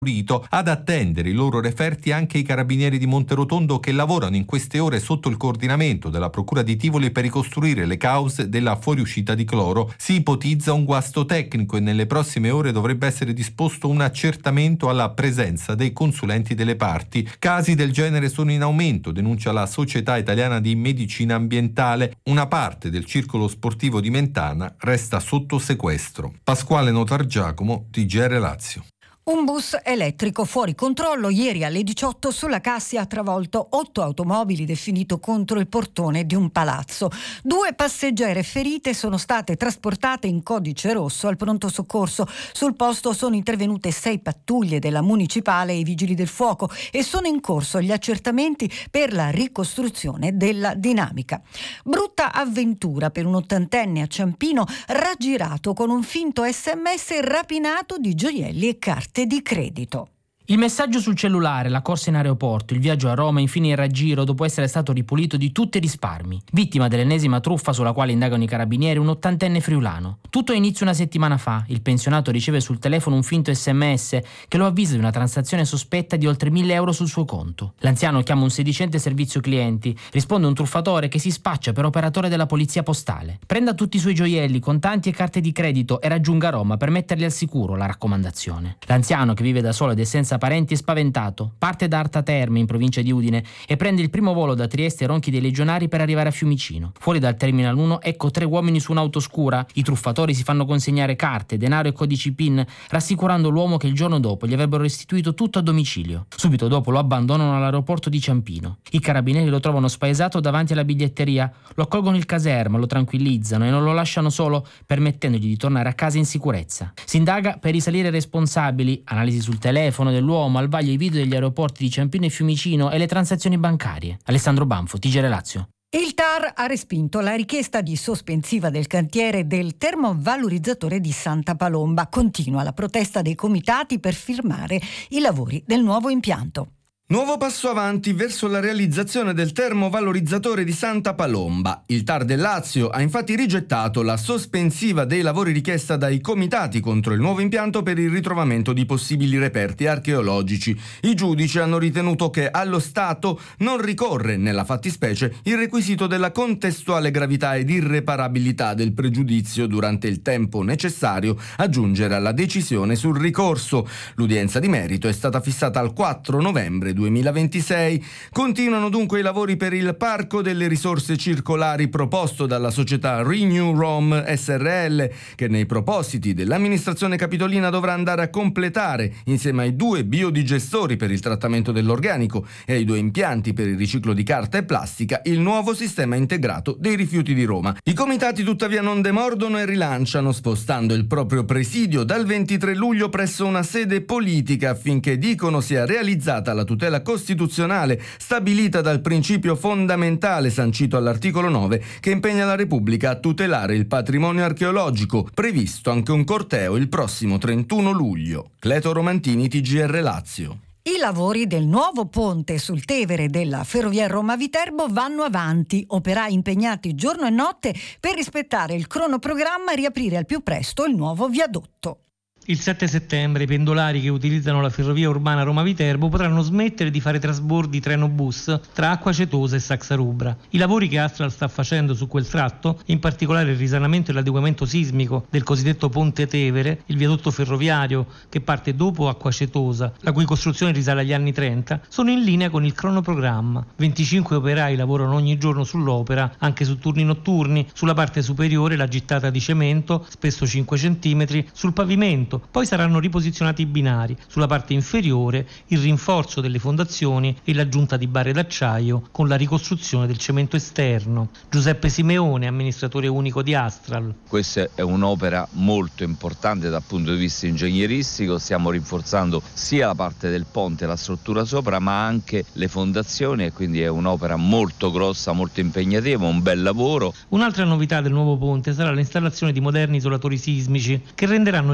ad attendere i loro referti anche i carabinieri di Monterotondo, che lavorano in queste ore sotto il coordinamento della Procura di Tivoli per ricostruire le cause della fuoriuscita di cloro. Si ipotizza un guasto tecnico e nelle prossime ore dovrebbe essere disposto un accertamento alla presenza dei consulenti delle parti. Casi del genere sono in aumento, denuncia la Società Italiana di Medicina Ambientale. Una parte del circolo sportivo di Mentana resta sotto sequestro. Pasquale Notargiacomo, TGR Lazio. Un bus elettrico fuori controllo ieri alle 18 sulla Cassia ha travolto 8 automobili ed è finito contro il portone di un palazzo. 2 passeggere ferite sono state trasportate in codice rosso al pronto soccorso. Sul posto sono intervenute 6 pattuglie della municipale e i vigili del fuoco e sono in corso gli accertamenti per la ricostruzione della dinamica. Brutta avventura per un 80enne a Ciampino, raggirato con un finto SMS e rapinato di gioielli e carte di credito. Il messaggio sul cellulare, la corsa in aeroporto, il viaggio a Roma, infine il raggiro dopo essere stato ripulito di tutti i risparmi. Vittima dell'ennesima truffa sulla quale indagano i carabinieri, un 80enne friulano. Tutto inizia una settimana fa. Il pensionato riceve sul telefono un finto SMS che lo avvisa di una transazione sospetta di oltre 1.000 euro sul suo conto. L'anziano chiama un sedicente servizio clienti. Risponde un truffatore che si spaccia per operatore della polizia postale. Prenda tutti i suoi gioielli, contanti e carte di credito e raggiunga Roma per metterli al sicuro, la raccomandazione. L'anziano, che vive da solo ed è senza parenti, è spaventato. Parte da Arta Terme, in provincia di Udine, e prende il primo volo da Trieste Ronchi dei Legionari per arrivare a Fiumicino. Fuori dal Terminal 1 ecco 3 uomini su un'auto scura. I truffatori si fanno consegnare carte, denaro e codici PIN, rassicurando l'uomo che il giorno dopo gli avrebbero restituito tutto a domicilio. Subito dopo lo abbandonano all'aeroporto di Ciampino. I carabinieri lo trovano spaesato davanti alla biglietteria, lo accolgono in caserma, lo tranquillizzano e non lo lasciano solo, permettendogli di tornare a casa in sicurezza. Si indaga per risalire i responsabili, analisi sul telefono dell'uomo, al vaglio i video degli aeroporti di Ciampino e Fiumicino e le transazioni bancarie. Alessandro Banfo, TGR Lazio. Il TAR ha respinto la richiesta di sospensiva del cantiere del termovalorizzatore di Santa Palomba. Continua la protesta dei comitati per firmare i lavori del nuovo impianto. Nuovo passo avanti verso la realizzazione del termovalorizzatore di Santa Palomba. Il TAR del Lazio ha infatti rigettato la sospensiva dei lavori richiesta dai comitati contro il nuovo impianto per il ritrovamento di possibili reperti archeologici. I giudici hanno ritenuto che allo Stato non ricorre nella fattispecie il requisito della contestuale gravità ed irreparabilità del pregiudizio durante il tempo necessario a giungere alla decisione sul ricorso. L'udienza di merito è stata fissata al 4 novembre 2026. Continuano dunque i lavori per il Parco delle Risorse Circolari proposto dalla società Renew Rome SRL, che nei propositi dell'amministrazione capitolina dovrà andare a completare, insieme ai 2 biodigestori per il trattamento dell'organico e ai 2 impianti per il riciclo di carta e plastica, il nuovo sistema integrato dei rifiuti di Roma. I comitati tuttavia non demordono e rilanciano, spostando il proprio presidio dal 23 luglio presso una sede politica affinché, dicono, sia realizzata la tutela costituzionale stabilita dal principio fondamentale sancito all'articolo 9 che impegna la Repubblica a tutelare il patrimonio archeologico. Previsto anche un corteo il prossimo 31 luglio. Cleto Romantini, TGR Lazio. I lavori del nuovo ponte sul Tevere della ferrovia Roma-Viterbo vanno avanti. Operai impegnati giorno e notte per rispettare il cronoprogramma e riaprire al più presto il nuovo viadotto. Il 7 settembre i pendolari che utilizzano la ferrovia urbana Roma-Viterbo potranno smettere di fare trasbordi treno-bus tra Acquacetosa e Saxarubra. I lavori che Astral sta facendo su quel tratto, in particolare il risanamento e l'adeguamento sismico del cosiddetto Ponte Tevere, il viadotto ferroviario che parte dopo Acquacetosa, la cui costruzione risale agli anni 30, sono in linea con il cronoprogramma. 25 operai lavorano ogni giorno sull'opera, anche su turni notturni, sulla parte superiore la gittata di cemento, spesso 5 cm, sul pavimento. Poi saranno riposizionati i binari, sulla parte inferiore il rinforzo delle fondazioni e l'aggiunta di barre d'acciaio con la ricostruzione del cemento esterno. Giuseppe Simeone, amministratore unico di Astral. Questa è un'opera molto importante dal punto di vista ingegneristico, stiamo rinforzando sia la parte del ponte, la struttura sopra, ma anche le fondazioni, e quindi è un'opera molto grossa, molto impegnativa, un bel lavoro. Un'altra novità del nuovo ponte sarà l'installazione di moderni isolatori sismici che renderanno il viadotto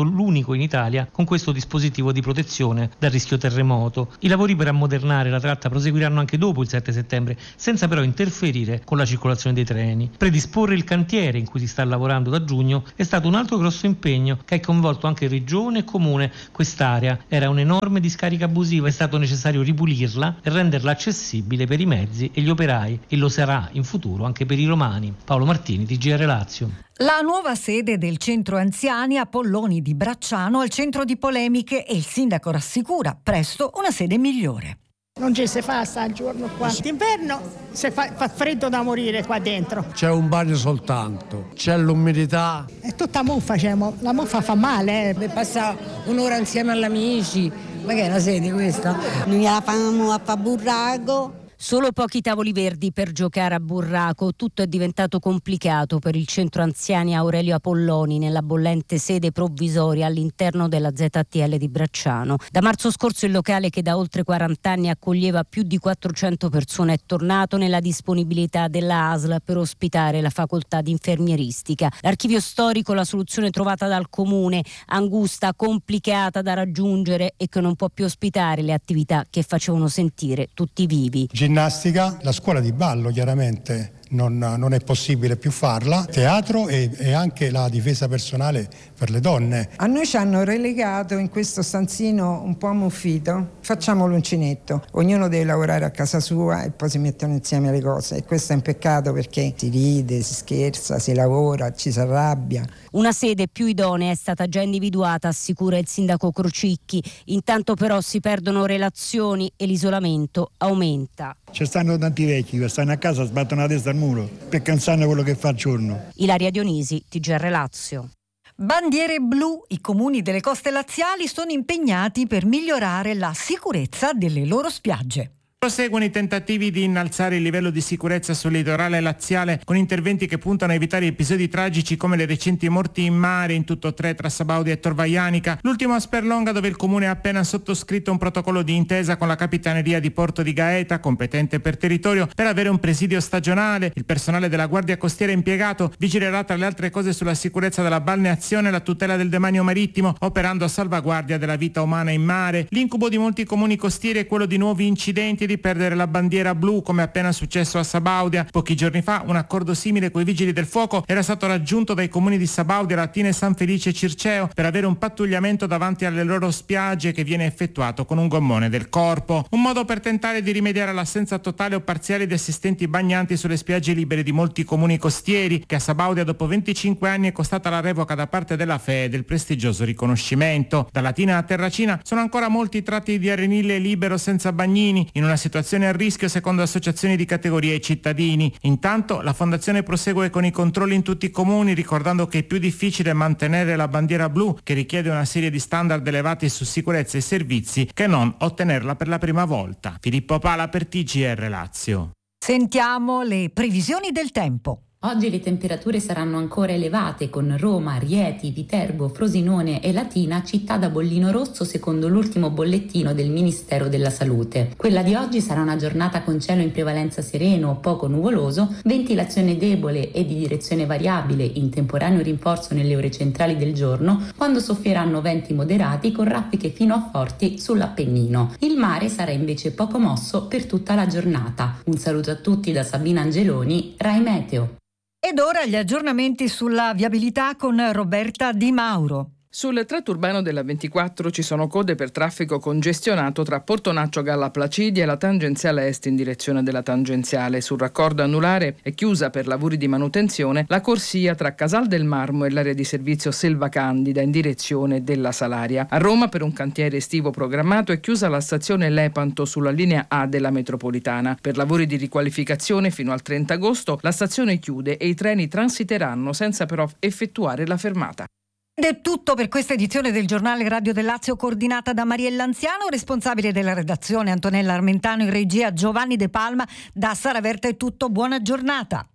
quanto l'unico in Italia con questo dispositivo di protezione dal rischio terremoto. I lavori per ammodernare la tratta proseguiranno anche dopo il 7 settembre, senza però interferire con la circolazione dei treni. Predisporre il cantiere in cui si sta lavorando da giugno è stato un altro grosso impegno che ha coinvolto anche regione e comune. Quest'area era un'enorme discarica abusiva, è stato necessario ripulirla e renderla accessibile per i mezzi e gli operai, e lo sarà in futuro anche per i romani. Paolo Martini, TGR Lazio. La nuova sede del centro anziani a Polloni di Bracciano al centro di polemiche e il sindaco rassicura presto una sede migliore. Non ci si fa sta giorno qua. D'inverno fa freddo da morire qua dentro. C'è un bagno soltanto, c'è l'umidità. È tutta muffa, la muffa fa male. Per passare un'ora insieme agli amici, ma che è una sede questa? Noi la fanno a fa burraco. Solo pochi tavoli verdi per giocare a burraco, tutto è diventato complicato per il centro anziani Aurelio Apolloni nella bollente sede provvisoria all'interno della ZTL di Bracciano. Da marzo scorso il locale, che da oltre 40 anni accoglieva più di 400 persone, è tornato nella disponibilità della ASL per ospitare la facoltà di infermieristica. L'archivio storico, la soluzione trovata dal comune, angusta, complicata da raggiungere e che non può più ospitare le attività che facevano sentire tutti vivi. Ginnastica, la scuola di ballo chiaramente non è possibile più farla, teatro e anche la difesa personale per le donne. A noi ci hanno relegato in questo stanzino un po' ammuffito, facciamo l'uncinetto, ognuno deve lavorare a casa sua e poi si mettono insieme le cose, e questo è un peccato perché si ride, si scherza, si lavora, ci si arrabbia. Una sede più idonea è stata già individuata, assicura il sindaco Crocicchi, intanto però si perdono relazioni e l'isolamento aumenta. Ci stanno tanti vecchi che stanno a casa, sbattono la testa al muro perché non sanno quello che fa al giorno. Ilaria Dionisi, TGR Lazio. Bandiere blu, i comuni delle coste laziali sono impegnati per migliorare la sicurezza delle loro spiagge. Proseguono i tentativi di innalzare il livello di sicurezza sul litorale laziale con interventi che puntano a evitare episodi tragici come le recenti morti in mare, in tutto 3 tra Sabaudia e Torvaianica. L'ultimo a Sperlonga, dove il comune ha appena sottoscritto un protocollo di intesa con la capitaneria di Porto di Gaeta, competente per territorio, per avere un presidio stagionale. Il personale della Guardia Costiera impiegato vigilerà tra le altre cose sulla sicurezza della balneazione e la tutela del demanio marittimo, operando a salvaguardia della vita umana in mare. L'incubo di molti comuni costieri è quello di nuovi incidenti e di perdere la bandiera blu, come appena successo a Sabaudia. Pochi giorni fa un accordo simile coi vigili del fuoco era stato raggiunto dai comuni di Sabaudia, Latina e San Felice e Circeo per avere un pattugliamento davanti alle loro spiagge che viene effettuato con un gommone del corpo. Un modo per tentare di rimediare all'assenza totale o parziale di assistenti bagnanti sulle spiagge libere di molti comuni costieri, che a Sabaudia dopo 25 anni è costata la revoca da parte della FEE del prestigioso riconoscimento. Da Latina a Terracina sono ancora molti tratti di arenile libero senza bagnini, in una situazione a rischio secondo associazioni di categoria e cittadini. Intanto la fondazione prosegue con i controlli in tutti i comuni, ricordando che è più difficile mantenere la bandiera blu, che richiede una serie di standard elevati su sicurezza e servizi, che non ottenerla per la prima volta. Filippo Pala per TGR Lazio. Sentiamo le previsioni del tempo. Oggi le temperature saranno ancora elevate, con Roma, Rieti, Viterbo, Frosinone e Latina città da bollino rosso secondo l'ultimo bollettino del Ministero della Salute. Quella di oggi sarà una giornata con cielo in prevalenza sereno o poco nuvoloso, ventilazione debole e di direzione variabile in temporaneo rinforzo nelle ore centrali del giorno, quando soffieranno venti moderati con raffiche fino a forti sull'Appennino. Il mare sarà invece poco mosso per tutta la giornata. Un saluto a tutti da Sabina Angeloni, Rai Meteo. Ed ora gli aggiornamenti sulla viabilità con Roberta Di Mauro. Sul tratto urbano della 24 ci sono code per traffico congestionato tra Portonaccio Galla Placidia e la tangenziale est in direzione della tangenziale. Sul raccordo anulare è chiusa per lavori di manutenzione la corsia tra Casal del Marmo e l'area di servizio Selva Candida in direzione della Salaria. A Roma, per un cantiere estivo programmato, è chiusa la stazione Lepanto sulla linea A della metropolitana. Per lavori di riqualificazione fino al 30 agosto la stazione chiude e i treni transiteranno senza però effettuare la fermata. Ed è tutto per questa edizione del giornale Radio del Lazio, coordinata da Mariella Anziano, responsabile della redazione Antonella Armentano, in regia Giovanni De Palma. Da Sara Verta è tutto, buona giornata.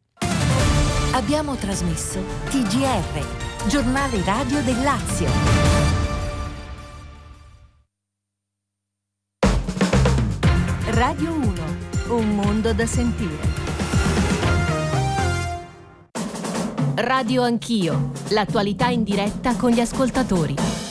Abbiamo trasmesso TGR, giornale radio del Lazio. Radio 1, un mondo da sentire. Radio Anch'io, l'attualità in diretta con gli ascoltatori.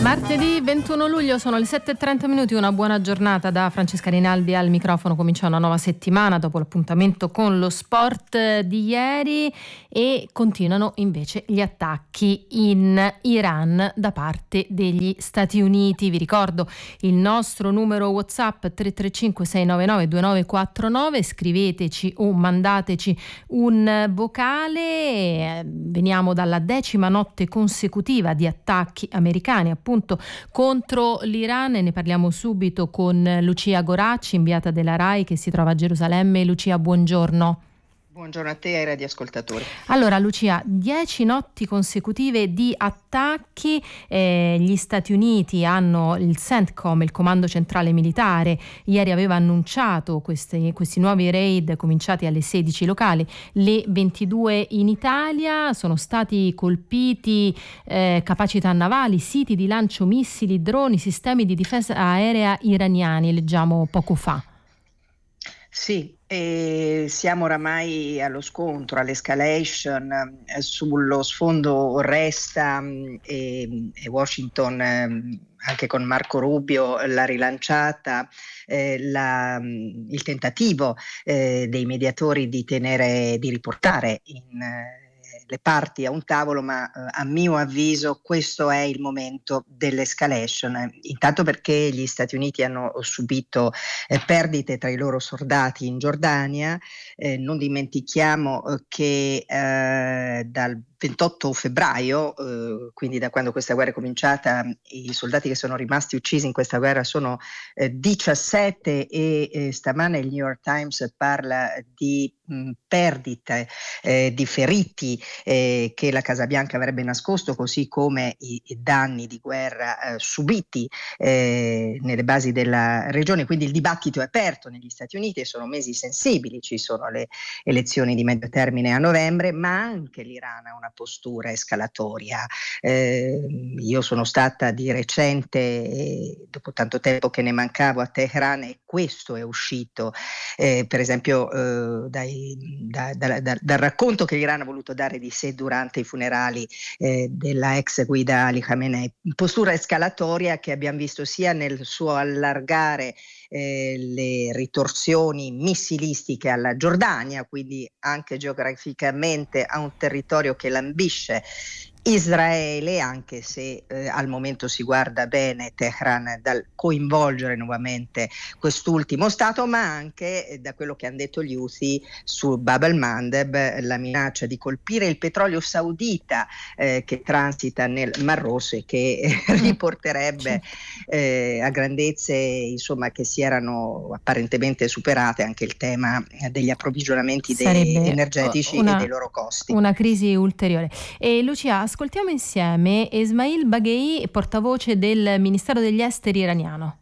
Martedì 21 luglio sono le 7:30, una buona giornata da Francesca Rinaldi al microfono. Comincia una nuova settimana dopo l'appuntamento con lo sport di ieri e continuano invece gli attacchi in Iran da parte degli Stati Uniti. Vi ricordo il nostro numero WhatsApp 335 699 2949, scriveteci o mandateci un vocale. Veniamo dalla 10ª notte consecutiva di attacchi americani appunto contro l'Iran e ne parliamo subito con Lucia Goracci, inviata della RAI che si trova a Gerusalemme. Lucia, buongiorno. Buongiorno a te e ai radioascoltatori. Allora Lucia, 10 notti consecutive di attacchi, gli Stati Uniti hanno il CENTCOM, il Comando Centrale Militare, ieri aveva annunciato questi nuovi raid cominciati alle 16 locali, le 22 in Italia. Sono stati colpiti capacità navali, siti di lancio missili, droni, sistemi di difesa aerea iraniani, leggiamo poco fa. Sì, e siamo oramai allo scontro, all'escalation. Sullo sfondo resta e Washington, anche con Marco Rubio, l'ha rilanciata, il tentativo dei mediatori di riportare le parti a un tavolo, ma a mio avviso questo è il momento dell'escalation, intanto perché gli Stati Uniti hanno subito perdite tra i loro soldati in Giordania. Non dimentichiamo che dal 28 febbraio, quindi da quando questa guerra è cominciata, i soldati che sono rimasti uccisi in questa guerra sono 17 e stamane il New York Times parla di perdite, di feriti che la Casa Bianca avrebbe nascosto, così come i danni di guerra subiti nelle basi della regione. Quindi il dibattito è aperto negli Stati Uniti e sono mesi sensibili, ci sono le elezioni di medio termine a novembre, ma anche l'Iran ha una postura escalatoria. Io sono stata di recente, dopo tanto tempo che ne mancavo, a Teheran e questo è uscito per esempio dal racconto che l'Iran ha voluto dare di sé durante i funerali della ex guida Ali Khamenei. Postura escalatoria che abbiamo visto sia nel suo allargare le ritorsioni missilistiche alla Giordania, quindi anche geograficamente a un territorio che lambisce Israele, anche se al momento si guarda bene Teheran dal coinvolgere nuovamente quest'ultimo stato, ma anche da quello che hanno detto gli Houthi su Bab el-Mandeb, la minaccia di colpire il petrolio saudita che transita nel Mar Rosso e che riporterebbe a grandezze insomma che si erano apparentemente superate anche il tema degli approvvigionamenti energetici e dei loro costi. Una crisi ulteriore. E Lucia, ascoltiamo insieme Esmail Baghei, portavoce del Ministero degli Esteri iraniano.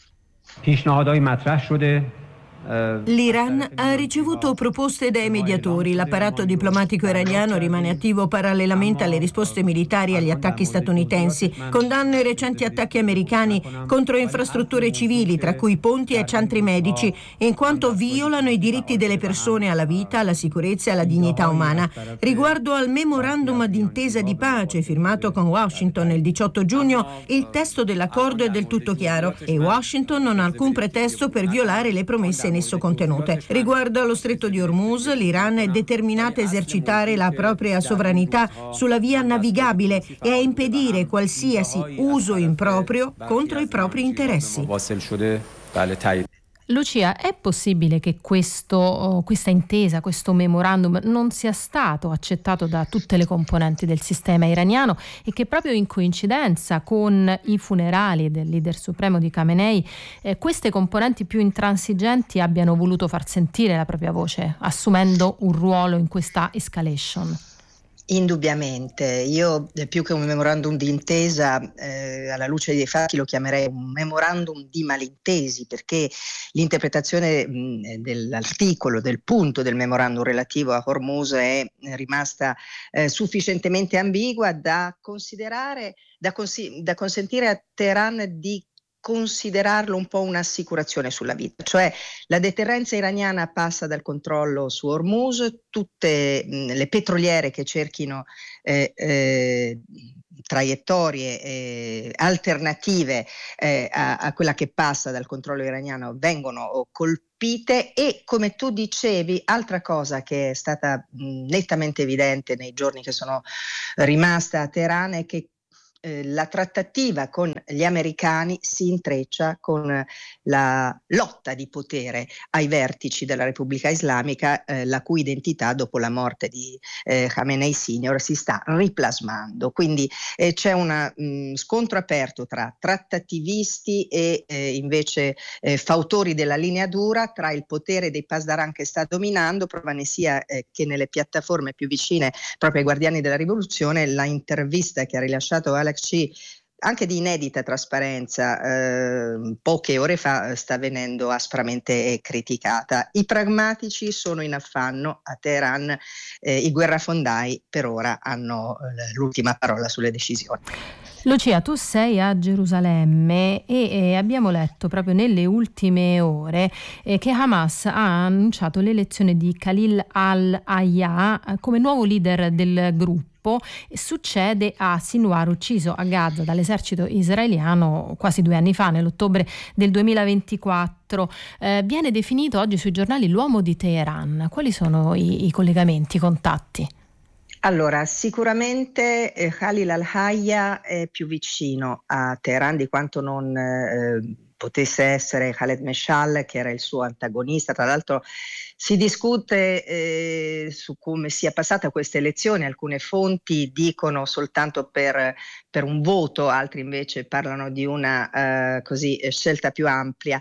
L'Iran ha ricevuto proposte dai mediatori. L'apparato diplomatico iraniano rimane attivo parallelamente alle risposte militari agli attacchi statunitensi. Condanna i recenti attacchi americani contro infrastrutture civili, tra cui ponti e centri medici, in quanto violano i diritti delle persone alla vita, alla sicurezza e alla dignità umana. Riguardo al memorandum d'intesa di pace firmato con Washington il 18 giugno, il testo dell'accordo è del tutto chiaro e Washington non ha alcun pretesto per violare le promesse in esso contenute. Riguardo allo stretto di Hormuz, l'Iran è determinata a esercitare la propria sovranità sulla via navigabile e a impedire qualsiasi uso improprio contro i propri interessi. Lucia, è possibile che questa intesa, questo memorandum non sia stato accettato da tutte le componenti del sistema iraniano e che proprio in coincidenza con i funerali del leader supremo di Khamenei queste componenti più intransigenti abbiano voluto far sentire la propria voce, assumendo un ruolo in questa escalation? Indubbiamente, io più che un memorandum di intesa, alla luce dei fatti lo chiamerei un memorandum di malintesi, perché l'interpretazione dell'articolo, del punto del memorandum relativo a Hormuz è rimasta sufficientemente ambigua da considerare, da consentire a Teheran di considerarlo un po' un'assicurazione sulla vita, cioè la deterrenza iraniana passa dal controllo su Hormuz, tutte le petroliere che cerchino traiettorie alternative a quella che passa dal controllo iraniano vengono colpite, e come tu dicevi, altra cosa che è stata nettamente evidente nei giorni che sono rimasta a Teheran è che la trattativa con gli americani si intreccia con la lotta di potere ai vertici della Repubblica Islamica, la cui identità dopo la morte di Khamenei Senior si sta riplasmando. Quindi c'è un scontro aperto tra trattativisti e invece fautori della linea dura, tra il potere dei Pasdaran che sta dominando. Prova ne sia che nelle piattaforme più vicine proprio ai Guardiani della Rivoluzione la intervista che ha rilasciato Alex C, anche di inedita trasparenza, poche ore fa, sta venendo aspramente criticata. I pragmatici sono in affanno a Teheran, i guerrafondai per ora hanno l'ultima parola sulle decisioni. Lucia, tu sei a Gerusalemme e abbiamo letto proprio nelle ultime ore che Hamas ha annunciato l'elezione di Khalil al-Hayya come nuovo leader del gruppo. Succede a Sinwar, ucciso a Gaza dall'esercito israeliano quasi 2 anni fa, nell'ottobre del 2024. Viene definito oggi sui giornali l'uomo di Teheran. Quali sono i collegamenti, i contatti? Allora, sicuramente Khalil al-Hayya è più vicino a Teheran di quanto non potesse essere Khaled Meshal, che era il suo antagonista. Tra l'altro si discute su come sia passata questa elezione. Alcune fonti dicono soltanto per un voto, altri invece parlano di una scelta più ampia.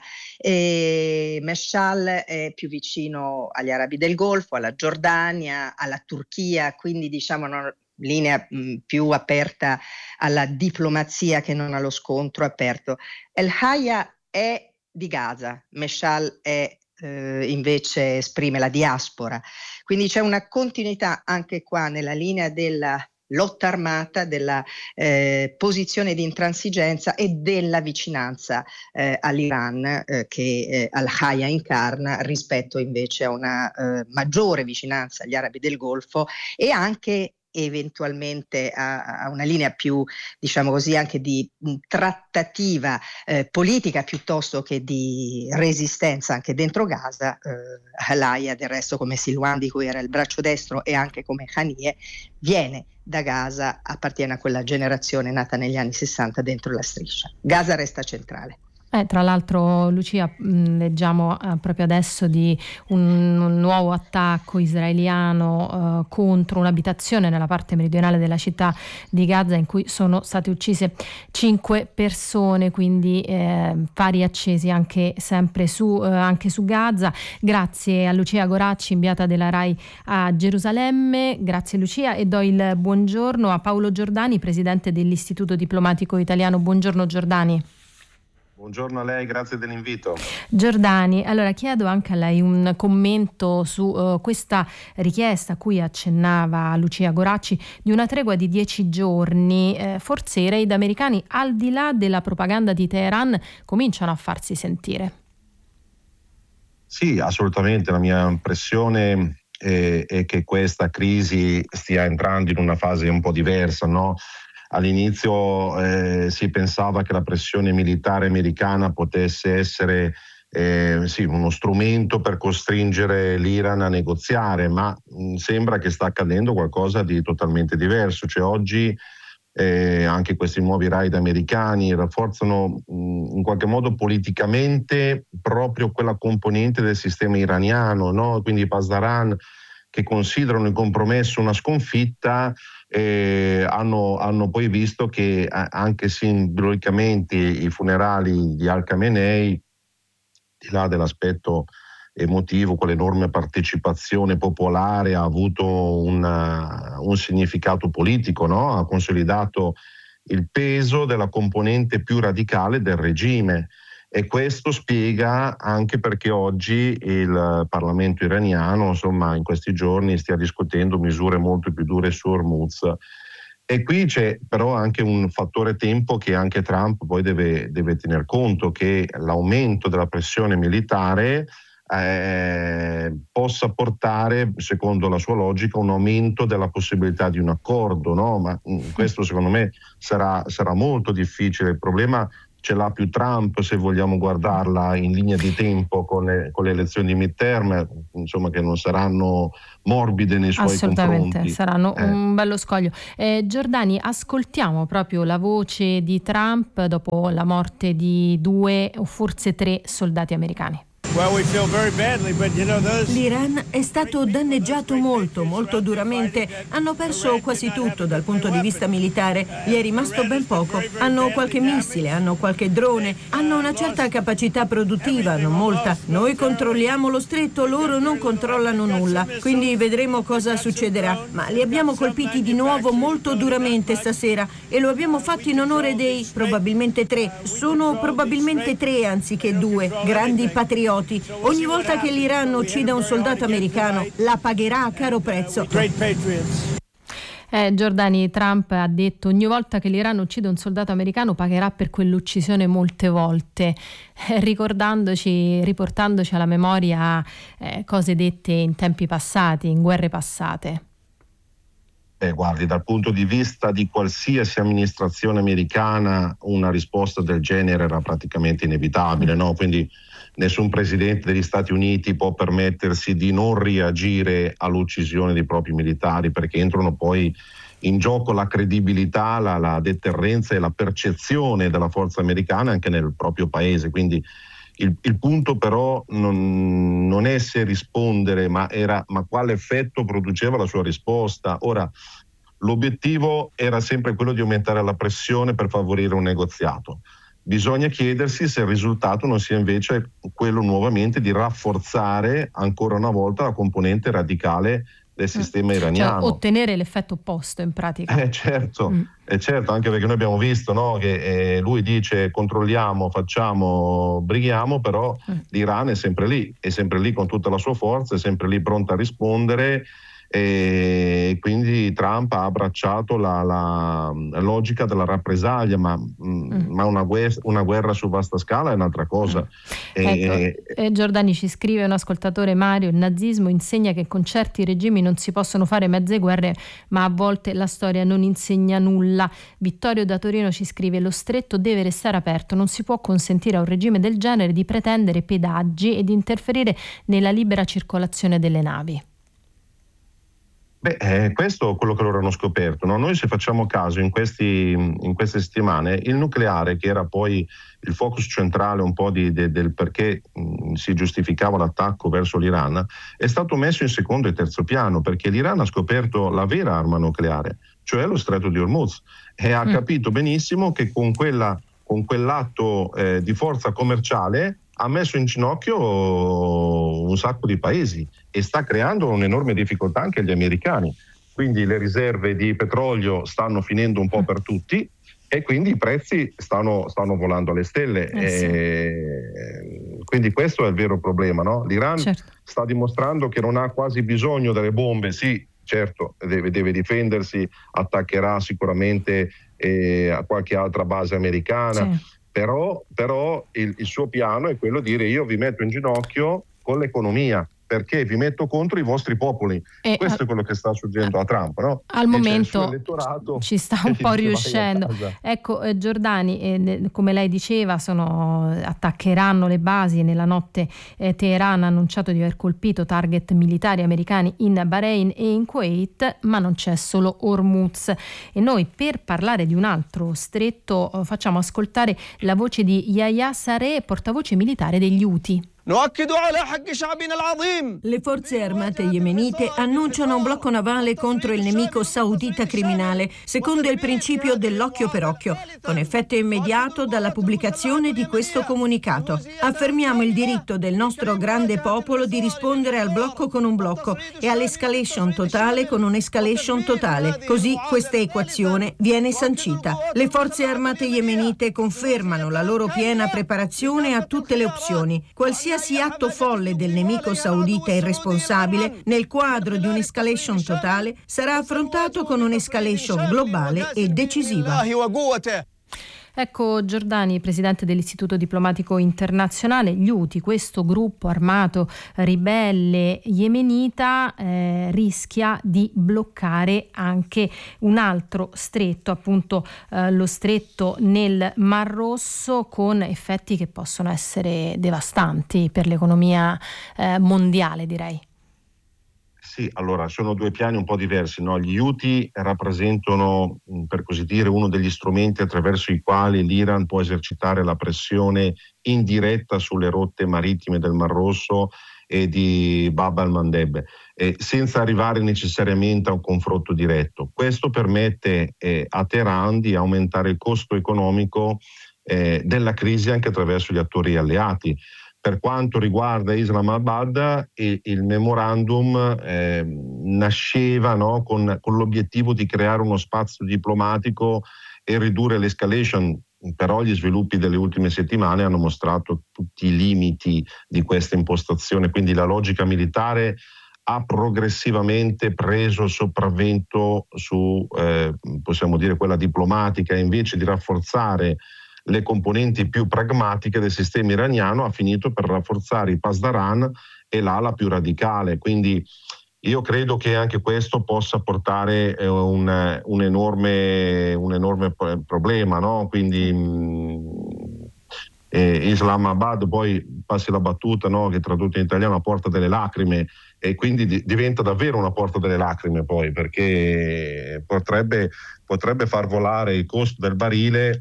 E Meshal è più vicino agli arabi del Golfo, alla Giordania, alla Turchia, quindi diciamo linea più aperta alla diplomazia che non allo scontro aperto. El-Hayya è di Gaza, Meshal è invece esprime la diaspora, quindi c'è una continuità anche qua nella linea della lotta armata, della posizione di intransigenza e della vicinanza all'Iran che al-Hayya incarna, rispetto invece a una maggiore vicinanza agli arabi del Golfo e anche eventualmente a una linea più, diciamo così, anche di trattativa politica piuttosto che di resistenza anche dentro Gaza. Al-Hayya, del resto, come Silwan, di cui era il braccio destro, e anche come Haniyeh, viene da Gaza, appartiene a quella generazione nata negli anni 60 dentro la striscia. Gaza resta centrale. Tra l'altro, Lucia, leggiamo proprio adesso di un nuovo attacco israeliano contro un'abitazione nella parte meridionale della città di Gaza, in cui sono state uccise 5 persone, quindi fari accesi anche sempre su Gaza. Grazie a Lucia Goracci, inviata della RAI a Gerusalemme. Grazie Lucia, e do il buongiorno a Paolo Giordani, presidente dell'Istituto Diplomatico Italiano. Buongiorno Giordani. Buongiorno a lei, grazie dell'invito. Giordani, allora chiedo anche a lei un commento su questa richiesta a cui accennava Lucia Goracci di una tregua di 10 giorni. Forse i raid americani, al di là della propaganda di Teheran, cominciano a farsi sentire. Sì, assolutamente. La mia impressione è che questa crisi stia entrando in una fase un po' diversa, no? All'inizio si pensava che la pressione militare americana potesse essere uno strumento per costringere l'Iran a negoziare, ma sembra che sta accadendo qualcosa di totalmente diverso. Cioè oggi anche questi nuovi raid americani rafforzano in qualche modo politicamente proprio quella componente del sistema iraniano, no? Quindi i Pasdaran, che considerano il compromesso una sconfitta, hanno poi visto che anche simbolicamente i funerali di Al-Khamenei, di là dell'aspetto emotivo, con l'enorme partecipazione popolare, ha avuto un significato politico, no? Ha consolidato il peso della componente più radicale del regime. E questo spiega anche perché oggi il Parlamento iraniano, insomma, in questi giorni stia discutendo misure molto più dure su Hormuz. E qui c'è però anche un fattore tempo che anche Trump poi deve tener conto, che l'aumento della pressione militare possa portare, secondo la sua logica, un aumento della possibilità di un accordo, no? Ma questo secondo me sarà molto difficile. Il problema ce l'ha più Trump, se vogliamo guardarla in linea di tempo con le elezioni di midterm, insomma, che non saranno morbide nei suoi confronti. Assolutamente, saranno un bello scoglio. Giordani, ascoltiamo proprio la voce di Trump dopo la morte di 2 o forse 3 soldati americani. L'Iran è stato danneggiato molto, molto duramente. Hanno perso quasi tutto dal punto di vista militare. Gli è rimasto ben poco. Hanno qualche missile, hanno qualche drone, hanno una certa capacità produttiva, non molta. Noi controlliamo lo stretto, loro non controllano nulla. Quindi vedremo cosa succederà. Ma li abbiamo colpiti di nuovo molto duramente stasera e lo abbiamo fatto in onore dei probabilmente 3. Sono probabilmente 3 anziché 2 grandi patrioti. Ogni volta che l'Iran uccida un soldato americano, la pagherà a caro prezzo. Giordani, Trump ha detto: ogni volta che l'Iran uccide un soldato americano pagherà per quell'uccisione molte volte, riportandoci alla memoria cose dette in tempi passati, in guerre passate. Guardi, dal punto di vista di qualsiasi amministrazione americana una risposta del genere era praticamente inevitabile, no? Quindi nessun presidente degli Stati Uniti può permettersi di non reagire all'uccisione dei propri militari, perché entrano poi in gioco la credibilità, la deterrenza e la percezione della forza americana anche nel proprio paese. Quindi il punto però non è se rispondere, ma quale effetto produceva la sua risposta. Ora, l'obiettivo era sempre quello di aumentare la pressione per favorire un negoziato. Bisogna chiedersi se il risultato non sia invece quello nuovamente di rafforzare ancora una volta la componente radicale del sistema iraniano. Cioè ottenere l'effetto opposto in pratica. Certo, anche perché noi abbiamo visto, no, che lui dice controlliamo, facciamo, brighiamo, però l'Iran è sempre lì con tutta la sua forza, è sempre lì pronta a rispondere. E quindi Trump ha abbracciato la logica della rappresaglia, ma una guerra su vasta scala è un'altra cosa. Giordani, ci scrive un ascoltatore, Mario: il nazismo insegna che con certi regimi non si possono fare mezze guerre, ma a volte la storia non insegna nulla. Vittorio da Torino ci scrive: lo stretto deve restare aperto, non si può consentire a un regime del genere di pretendere pedaggi e di interferire nella libera circolazione delle navi. Questo è quello che loro hanno scoperto, no? Noi, se facciamo caso, in queste settimane il nucleare, che era poi il focus centrale un po' del perché si giustificava l'attacco verso l'Iran, è stato messo in secondo e terzo piano, perché l'Iran ha scoperto la vera arma nucleare, cioè lo stretto di Hormuz, e ha capito benissimo che con quell'atto di forza commerciale ha messo in ginocchio un sacco di paesi e sta creando un'enorme difficoltà anche agli americani. Quindi le riserve di petrolio stanno finendo un po' per tutti e quindi i prezzi stanno volando alle stelle. Sì. Quindi questo è il vero problema, no? L'Iran sta dimostrando che non ha quasi bisogno delle bombe. Sì, certo, deve difendersi, attaccherà sicuramente a qualche altra base americana. Sì. Però il suo piano è quello di dire: io vi metto in ginocchio con l'economia, perché vi metto contro i vostri popoli. Questo è quello che sta succedendo a Trump, no? Al momento ci sta un po' riuscendo. Ecco, Giordani, come lei diceva, attaccheranno le basi. Nella notte Teheran ha annunciato di aver colpito target militari americani in Bahrain e in Kuwait, ma non c'è solo Hormuz. E noi, per parlare di un altro stretto, facciamo ascoltare la voce di Yahya Saree, portavoce militare degli Houthi. Le forze armate yemenite annunciano un blocco navale contro il nemico saudita criminale, secondo il principio dell'occhio per occhio, con effetto immediato dalla pubblicazione di questo comunicato. Affermiamo il diritto del nostro grande popolo di rispondere al blocco con un blocco e all'escalation totale con un'escalation totale. Così questa equazione viene sancita. Le forze armate yemenite confermano la loro piena preparazione a tutte le opzioni. Qualsiasi qualsiasi atto folle del nemico saudita irresponsabile, nel quadro di un'escalation totale, sarà affrontato con un'escalation globale e decisiva. Ecco Giordani, presidente dell'Istituto Diplomatico Internazionale. Gli Houthi, questo gruppo armato ribelle yemenita, rischia di bloccare anche un altro stretto, appunto lo stretto nel Mar Rosso, con effetti che possono essere devastanti per l'economia mondiale, direi. Sì, allora sono due piani un po' diversi, no? Gli Houthi rappresentano, per così dire, uno degli strumenti attraverso i quali l'Iran può esercitare la pressione indiretta sulle rotte marittime del Mar Rosso e di Bab al-Mandeb, senza arrivare necessariamente a un confronto diretto. Questo permette a Teheran di aumentare il costo economico della crisi anche attraverso gli attori alleati. Per quanto riguarda Islamabad, il memorandum nasceva, no, con l'obiettivo di creare uno spazio diplomatico e ridurre l'escalation, però gli sviluppi delle ultime settimane hanno mostrato tutti i limiti di questa impostazione, quindi la logica militare ha progressivamente preso il sopravvento su, possiamo dire, quella diplomatica, e invece di rafforzare le componenti più pragmatiche del sistema iraniano ha finito per rafforzare i Pasdaran e l'ala più radicale. Quindi io credo che anche questo possa portare un enorme problema, no? Quindi Islamabad, poi passi la battuta, no, che tradotto in italiano a porta delle lacrime, e quindi diventa davvero una porta delle lacrime poi, perché potrebbe far volare il costo del barile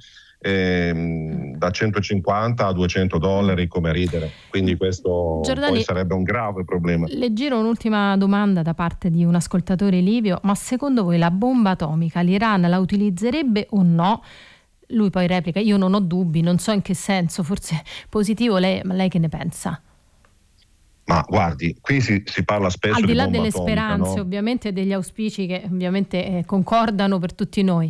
da 150 a $200, come ridere. Quindi questo Giordani, poi sarebbe un grave problema. Le giro un'ultima domanda da parte di un ascoltatore Livio: ma secondo voi la bomba atomica l'Iran la utilizzerebbe o no? Lui poi replica: io non ho dubbi, non so in che senso, forse positivo. Ma lei che ne pensa? Ma guardi, qui si parla spesso di bomba atomica, al di là delle speranze, no? Ovviamente, degli auspici che ovviamente concordano per tutti noi.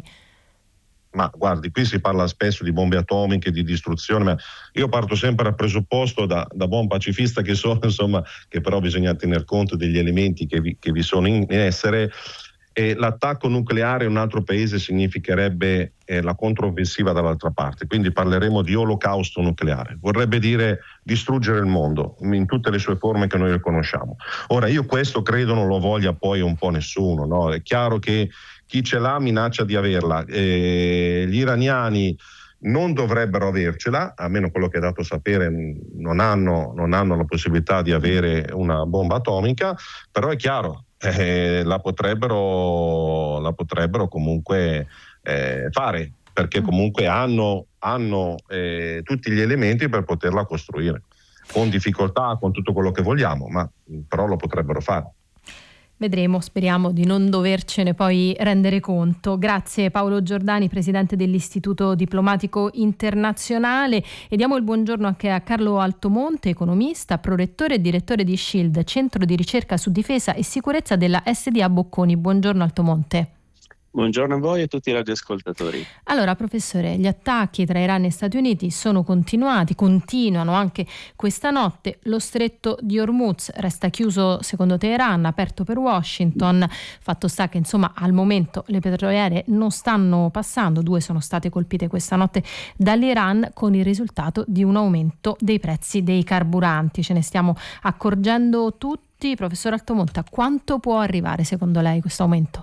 Ma guardi, qui si parla spesso di bombe atomiche, di distruzione, ma io parto sempre dal presupposto, da buon pacifista che sono, insomma, che però bisogna tener conto degli elementi che vi sono in essere. E l'attacco nucleare a un altro paese significherebbe la controffensiva dall'altra parte, quindi parleremo di olocausto nucleare, vorrebbe dire distruggere il mondo in tutte le sue forme che noi conosciamo. Ora, io questo credo non lo voglia poi un po' nessuno, no? È chiaro che chi ce l'ha minaccia di averla, gli iraniani non dovrebbero avercela, a meno quello che è dato sapere non hanno la possibilità di avere una bomba atomica, però è chiaro, la potrebbero comunque fare, perché comunque hanno tutti gli elementi per poterla costruire, con difficoltà, con tutto quello che vogliamo, ma però lo potrebbero fare. Vedremo, speriamo di non dovercene poi rendere conto. Grazie Paolo Giordani, presidente dell'Istituto Diplomatico Internazionale, e diamo il buongiorno anche a Carlo Altomonte, economista, prorettore e direttore di SHIELD, Centro di Ricerca su Difesa e Sicurezza della SDA Bocconi. Buongiorno Altomonte. Buongiorno a voi e a tutti i radioascoltatori. Allora, professore, gli attacchi tra Iran e Stati Uniti continuano anche questa notte. Lo stretto di Hormuz resta chiuso secondo Teheran, aperto per Washington. Fatto sta che insomma al momento le petroliere non stanno passando, 2 sono state colpite questa notte dall'Iran, con il risultato di un aumento dei prezzi dei carburanti. Ce ne stiamo accorgendo tutti. Professor Altomonte, a quanto può arrivare secondo lei questo aumento?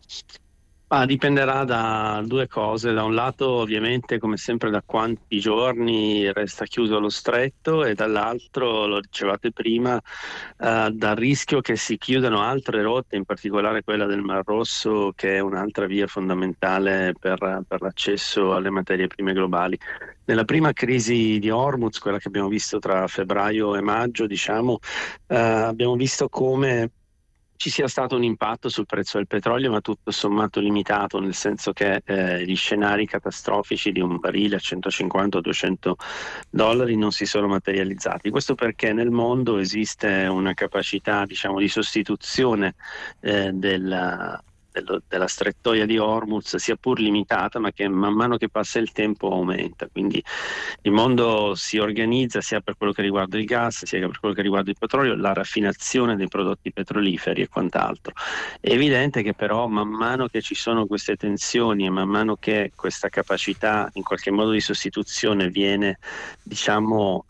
Dipenderà da due cose: da un lato ovviamente come sempre da quanti giorni resta chiuso lo stretto, e dall'altro, lo dicevate prima, dal rischio che si chiudano altre rotte, in particolare quella del Mar Rosso, che è un'altra via fondamentale per l'accesso alle materie prime globali. Nella prima crisi di Hormuz, quella che abbiamo visto tra febbraio e maggio, abbiamo visto come ci sia stato un impatto sul prezzo del petrolio, ma tutto sommato limitato, nel senso che gli scenari catastrofici di un barile a 150 o $200 non si sono materializzati. Questo perché nel mondo esiste una capacità, di sostituzione della strettoia di Hormuz, sia pur limitata, ma che man mano che passa il tempo aumenta. Quindi il mondo si organizza sia per quello che riguarda il gas, sia per quello che riguarda il petrolio, la raffinazione dei prodotti petroliferi e quant'altro. È evidente che però man mano che ci sono queste tensioni e man mano che questa capacità in qualche modo di sostituzione viene, diciamo,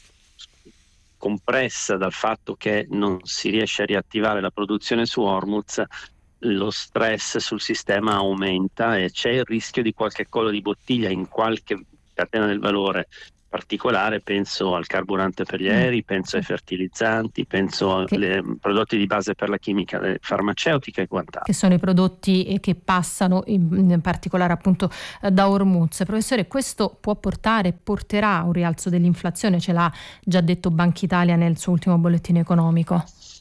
compressa dal fatto che non si riesce a riattivare la produzione su Hormuz, lo stress sul sistema aumenta e c'è il rischio di qualche collo di bottiglia in qualche catena del valore particolare. Penso al carburante per gli aerei, penso ai fertilizzanti, penso ai prodotti di base per la chimica farmaceutica e quant'altro. Che sono i prodotti che passano in particolare appunto da Hormuz. Professore, questo porterà a un rialzo dell'inflazione, ce l'ha già detto Banca Italia nel suo ultimo bollettino economico?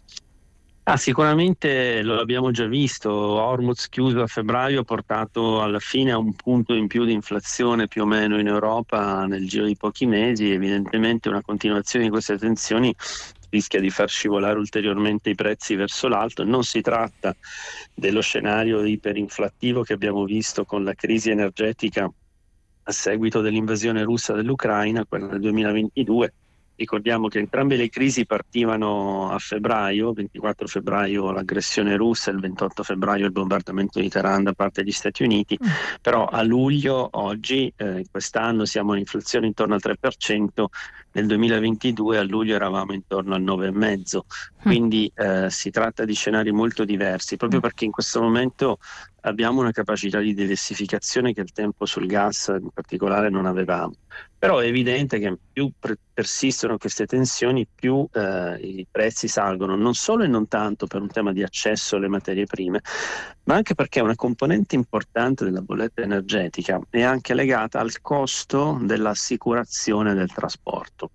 Sicuramente lo abbiamo già visto. Hormuz chiuso a febbraio ha portato alla fine a un punto in più di inflazione più o meno in Europa nel giro di pochi mesi. Evidentemente una continuazione di queste tensioni rischia di far scivolare ulteriormente i prezzi verso l'alto. Non si tratta dello scenario iperinflattivo che abbiamo visto con la crisi energetica a seguito dell'invasione russa dell'Ucraina, quella del 2022. Ricordiamo che entrambe le crisi partivano a febbraio, 24 febbraio l'aggressione russa, il 28 febbraio il bombardamento di Teheran da parte degli Stati Uniti, però a luglio, oggi, quest'anno siamo a un'inflazione intorno al 3%, nel 2022 a luglio eravamo intorno al 9,5%, quindi si tratta di scenari molto diversi, proprio perché in questo momento abbiamo una capacità di diversificazione che al tempo sul gas in particolare non avevamo. Però è evidente che più persistono queste tensioni, più i prezzi salgono, non solo e non tanto per un tema di accesso alle materie prime, ma anche perché una componente importante della bolletta energetica è anche legata al costo dell'assicurazione del trasporto.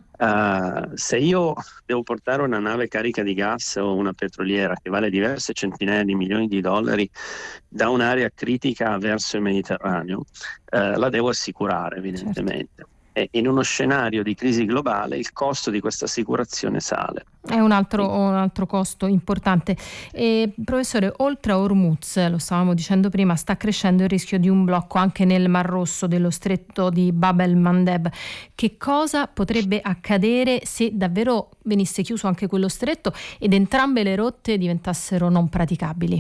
Se io devo portare una nave carica di gas o una petroliera che vale diverse centinaia di milioni di dollari da un'area critica verso il Mediterraneo, la devo assicurare evidentemente. Certo. E in uno scenario di crisi globale il costo di questa assicurazione sale. È un altro costo importante. Professore, oltre a Hormuz, lo stavamo dicendo prima, sta crescendo il rischio di un blocco anche nel Mar Rosso dello stretto di Bab el-Mandeb. Che cosa potrebbe accadere se davvero venisse chiuso anche quello stretto ed entrambe le rotte diventassero non praticabili?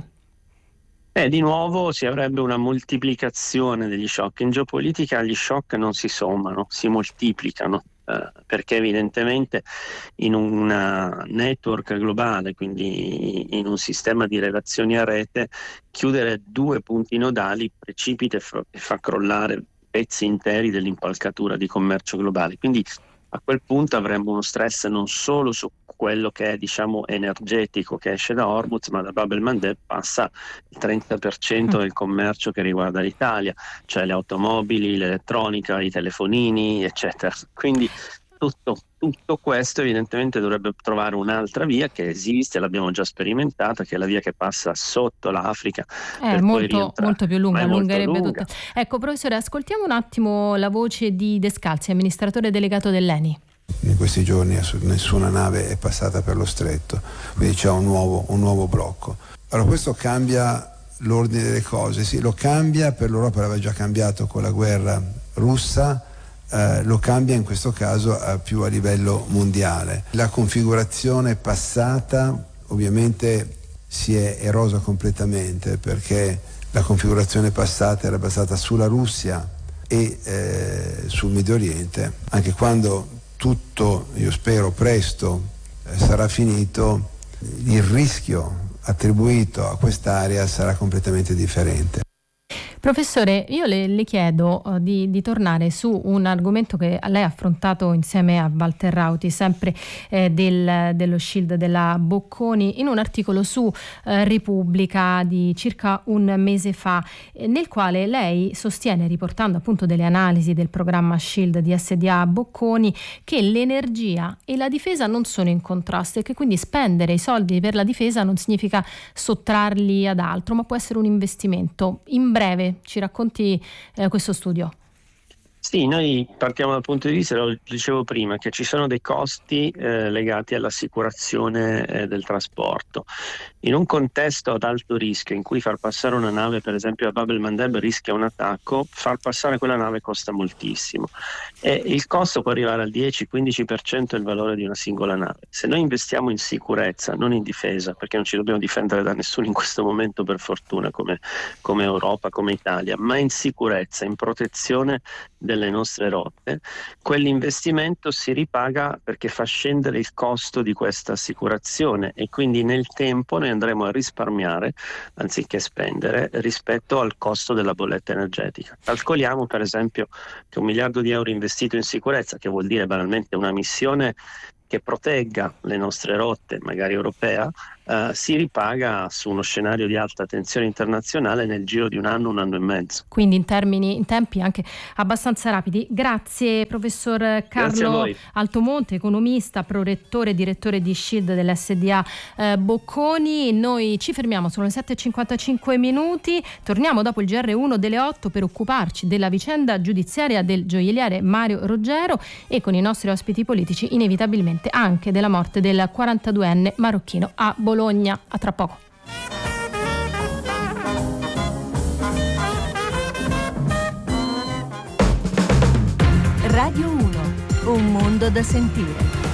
Di nuovo si avrebbe una moltiplicazione degli shock. In geopolitica gli shock non si sommano, si moltiplicano, perché evidentemente in un network globale, quindi in un sistema di relazioni a rete, chiudere due punti nodali precipita e fa crollare pezzi interi dell'impalcatura di commercio globale. Quindi a quel punto avremmo uno stress non solo su quello che è, diciamo, energetico che esce da Hormuz, ma da Bab el-Mandeb passa il 30% del commercio che riguarda l'Italia, cioè le automobili, l'elettronica, i telefonini, eccetera. Quindi tutto questo evidentemente dovrebbe trovare un'altra via che esiste, l'abbiamo già sperimentata, che è la via che passa sotto l'Africa. È molto più lunga, allungherebbe tutta. Ecco, professore, ascoltiamo un attimo la voce di Descalzi, amministratore delegato dell'ENI. In questi giorni nessuna nave è passata per lo stretto, quindi c'è un nuovo blocco. Allora questo cambia l'ordine delle cose, sì, lo cambia per l'Europa, l'aveva già cambiato con la guerra russa, lo cambia in questo caso più a livello mondiale. La configurazione passata ovviamente si è erosa completamente, perché la configurazione passata era basata sulla Russia e sul Medio Oriente. Anche quando tutto, io spero presto, sarà finito, il rischio attribuito a quest'area sarà completamente differente. Professore, io le chiedo di tornare su un argomento che lei ha affrontato insieme a Walter Rauti, sempre dello Shield della Bocconi, in un articolo su Repubblica di circa un mese fa, nel quale lei sostiene, riportando appunto delle analisi del programma Shield di SDA Bocconi, che l'energia e la difesa non sono in contrasto e che quindi spendere i soldi per la difesa non significa sottrarli ad altro, ma può essere un investimento. In breve, ci racconti questo studio? Sì, noi partiamo dal punto di vista, lo dicevo prima, che ci sono dei costi legati all'assicurazione del trasporto. In un contesto ad alto rischio in cui far passare una nave, per esempio a Bab el-Mandeb, rischia un attacco, far passare quella nave costa moltissimo e il costo può arrivare al 10-15% del valore di una singola nave. Se noi investiamo in sicurezza, non in difesa, perché non ci dobbiamo difendere da nessuno in questo momento, per fortuna, come Europa, come Italia, ma in sicurezza, in protezione delle nostre rotte, quell'investimento si ripaga perché fa scendere il costo di questa assicurazione e quindi nel tempo noi andremo a risparmiare anziché spendere rispetto al costo della bolletta energetica. Calcoliamo per esempio che 1 miliardo di euro investito in sicurezza, che vuol dire banalmente una missione che protegga le nostre rotte, magari europea, si ripaga su uno scenario di alta tensione internazionale nel giro di un anno e mezzo. Quindi in tempi anche abbastanza rapidi. Grazie professor Carlo Altomonte, economista, prorettore e direttore di SHIELD dell'SDA Bocconi. Noi ci fermiamo, sono le 7:55 minuti, torniamo dopo il GR1 delle 8 per occuparci della vicenda giudiziaria del gioielliere Mario Roggero e con i nostri ospiti politici inevitabilmente anche della morte del 42enne marocchino a Bologna. A tra poco. Radio 1, un mondo da sentire.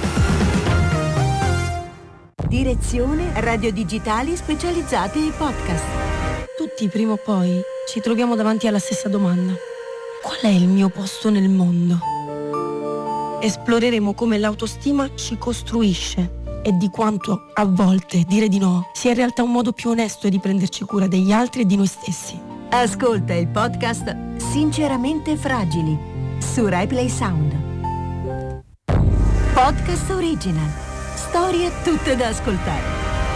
Direzione Radio Digitali Specializzate e Podcast. Tutti prima o poi ci troviamo davanti alla stessa domanda: qual è il mio posto nel mondo? Esploreremo come l'autostima ci costruisce e di quanto a volte dire di no sia in realtà un modo più onesto di prenderci cura degli altri e di noi stessi. Ascolta il podcast Sinceramente Fragili su RaiPlay Sound. Podcast original. Storie tutte da ascoltare.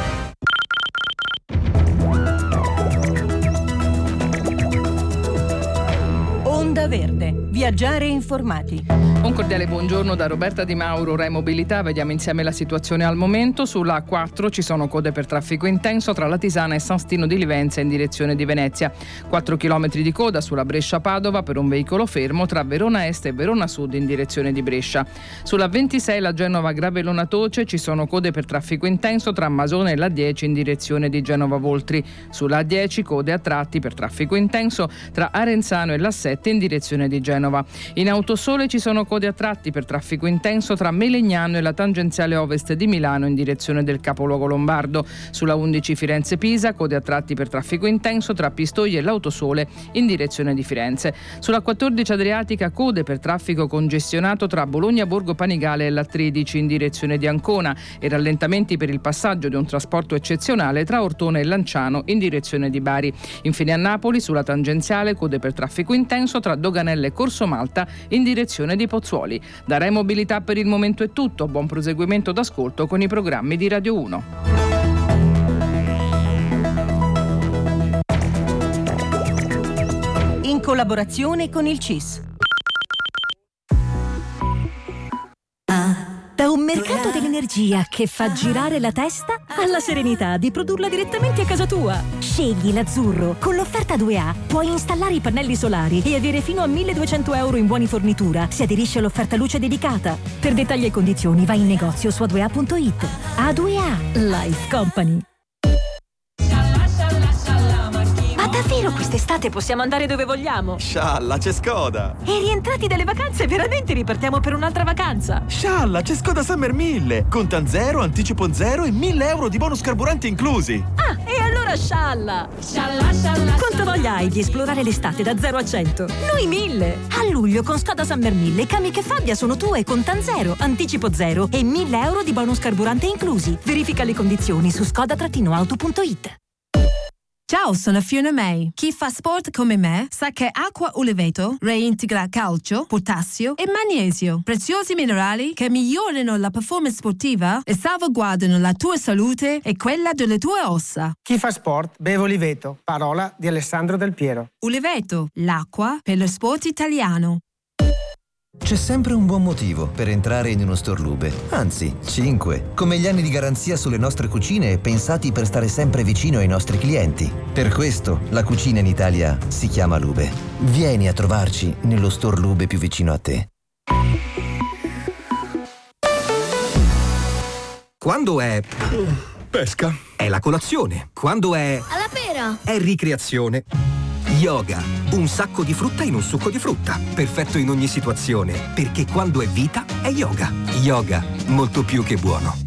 Onda Verde. Viaggiare informati. Un cordiale buongiorno da Roberta Di Mauro, Rai Mobilità. Vediamo insieme la situazione al momento. Sulla A4 ci sono code per traffico intenso tra Latisana e San Stino di Livenza in direzione di Venezia. 4 km di coda sulla Brescia-Padova per un veicolo fermo tra Verona Est e Verona Sud in direzione di Brescia. Sulla 26 la Genova-Gravellona-Toce ci sono code per traffico intenso tra Masone e la 10 in direzione di Genova-Voltri. Sulla A10 code a tratti per traffico intenso tra Arenzano e la 7 in direzione di Genova. In Autosole ci sono code a tratti per traffico intenso tra Melegnano e la tangenziale ovest di Milano in direzione del capoluogo lombardo. Sulla 11 Firenze-Pisa code a tratti per traffico intenso tra Pistoia e l'Autosole in direzione di Firenze. Sulla 14 Adriatica code per traffico congestionato tra Bologna-Borgo Panigale e la 13 in direzione di Ancona e rallentamenti per il passaggio di un trasporto eccezionale tra Ortona e Lanciano in direzione di Bari. Infine a Napoli sulla tangenziale code per traffico intenso tra Doganella e Corso Malta in direzione di Pozzuoli. Da Rai Mobilità per il momento è tutto. Buon proseguimento d'ascolto con i programmi di Radio 1. In collaborazione con il CIS. Da un mercato dell'energia che fa girare la testa alla serenità di produrla direttamente a casa tua. Scegli l'azzurro. Con l'offerta 2A puoi installare i pannelli solari e avere fino a 1.200 euro in buoni fornitura se aderisci all'offerta luce dedicata. Per dettagli e condizioni vai in negozio su a2a.it. A2A Life Company. Ma davvero quest'estate possiamo andare dove vogliamo? Scialla, c'è Skoda! E rientrati dalle vacanze veramente ripartiamo per un'altra vacanza? Scialla, c'è Skoda Summer 1000! Contan 0, anticipo 0 e 1.000 euro di bonus carburanti inclusi! Ah, e allora scialla! Scialla, scialla! Quanta voglia hai di esplorare l'estate da 0 a 100? Noi 1000! A luglio con Skoda Summer 1000 i cami che Fabbia sono tue con Contan 0, anticipo 0 e 1.000 euro di bonus carburante inclusi. Verifica le condizioni su skoda-auto.it. Ciao, sono Fiona May. Chi fa sport come me sa che acqua Uliveto reintegra calcio, potassio e magnesio, preziosi minerali che migliorano la performance sportiva e salvaguardano la tua salute e quella delle tue ossa. Chi fa sport beve Uliveto, parola di Alessandro Del Piero. Uliveto, l'acqua per lo sport italiano. C'è sempre un buon motivo per entrare in uno store Lube, anzi 5, come gli anni di garanzia sulle nostre cucine pensati per stare sempre vicino ai nostri clienti. Per questo la cucina in Italia si chiama Lube. Vieni a trovarci nello store Lube più vicino a te. Quando è pesca, è la colazione. Quando è alla pera, è ricreazione. Yoga, un sacco di frutta in un succo di frutta. Perfetto in ogni situazione, perché quando è vita è yoga. Yoga, molto più che buono.